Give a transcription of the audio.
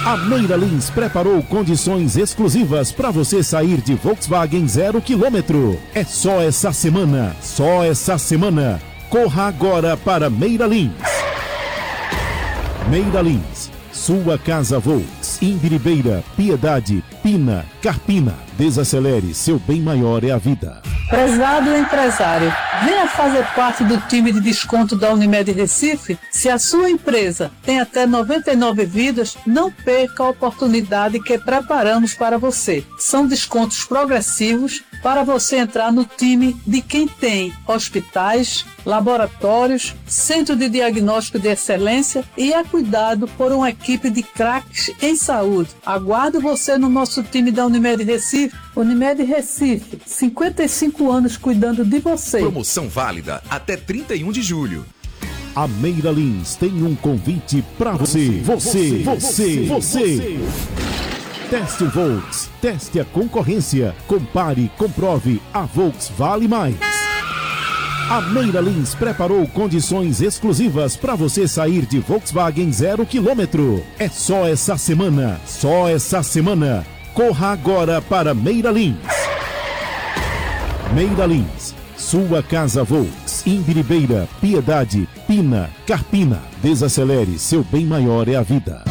A Meira Lins preparou condições exclusivas para você sair de Volkswagen 0 km. É só essa semana, só essa semana. Corra agora para Meira Lins. Meira Lins, sua casa Volks, Imbiribeira, Piedade, Pina, Carpina. Desacelere, seu bem maior é a vida. Prezado empresário, venha fazer parte do time de desconto da Unimed Recife. Se a sua empresa tem até 99 vidas, não perca a oportunidade que preparamos para você. São descontos progressivos para você entrar no time de quem tem hospitais, laboratórios, centro de diagnóstico de excelência e é cuidado por uma equipe de craques em saúde. Aguardo você no nosso time da Unimed Recife. Unimed Recife, 55 anos cuidando de você. Promoção válida até 31 de julho. A Meira Lins tem um convite para você. Você. Teste o Volks, teste a concorrência, compare, comprove, a Volks vale mais. A Meira Lins preparou condições exclusivas para você sair de Volkswagen 0 km. É só essa semana, só essa semana. Corra agora para Meira Lins. Meira Lins, sua casa Volks, Imbiribeira, Piedade, Pina, Carpina. Desacelere, seu bem maior é a vida.